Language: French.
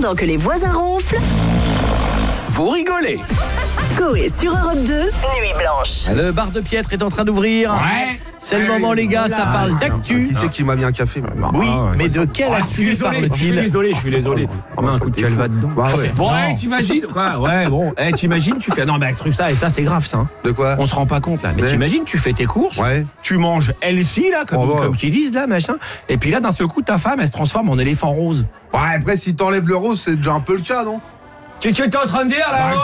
Pendant que les voisins ronflent, Vous rigolez. Coé sur Europe 2, Nuit Blanche. Le bar de Piètre est en train d'ouvrir. Ouais. C'est le moment, les gars, ça parle d'actu. Qui c'est qui m'a mis un café? Oui, mais de quelle actu Je suis parle-t-il? désolé. Oh, mais un coup de calva dedans. Bah ouais. Bon, t'imagines quoi? Ouais, bon, t'imagines, tu fais. Non, mais truc ça, et ça, c'est grave, ça. Hein. De quoi? On se rend pas compte, là. Mais t'imagines, tu fais tes courses, Ouais. tu manges healthy, là, comme, Oh, ouais. comme qu'ils disent, là, machin. Et puis là, d'un seul coup, ta femme, elle se transforme en éléphant rose. Ouais, après, si t'enlèves le rose, c'est déjà un peu le cas, non? Qu'est-ce que t'es en train de dire, là?